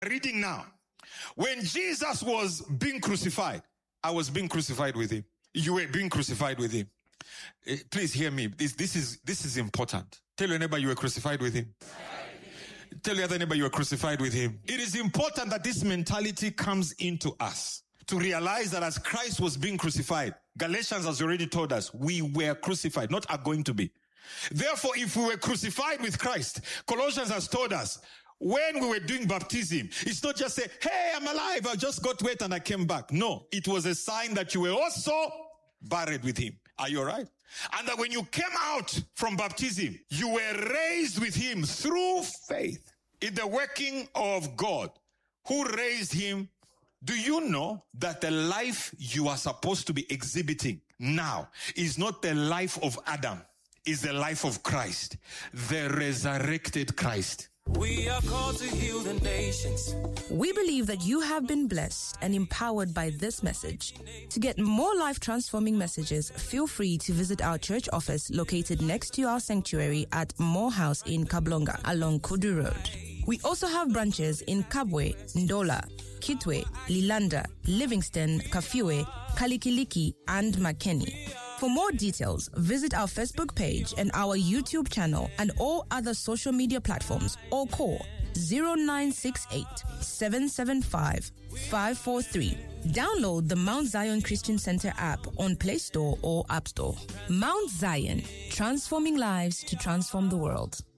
Reading now. When Jesus was being crucified, I was being crucified with him. You were being crucified with him. Please hear me. This is important. Tell your neighbor you were crucified with him. Tell your other neighbor you were crucified with him. It is important that this mentality comes into us to realize that as Christ was being crucified, Galatians has already told us we were crucified, not are going to be. Therefore, if we were crucified with Christ, Colossians has told us when we were doing baptism, it's not just say, hey, I'm alive, I just got wet and I came back. No, it was a sign that you were also buried with him. Are you all right? And that when you came out from baptism, you were raised with him through faith in the working of God who raised him. Do you know that the life you are supposed to be exhibiting now is not the life of Adam, is the life of Christ, the resurrected Christ? We are called to heal the nations. We believe that you have been blessed and empowered by this message. To get more life-transforming messages, feel free to visit our church office located next to our sanctuary at Moore House in Kablonga along Kudu Road. We also have branches in Kabwe, Ndola, Kitwe, Lilanda, Livingston, Kafiwe, Kalikiliki, and Makeni. For more details, visit our Facebook page and our YouTube channel and all other social media platforms or call 0968 775 543. Download the Mount Zion Christian Center app on Play Store or App Store. Mount Zion, transforming lives to transform the world.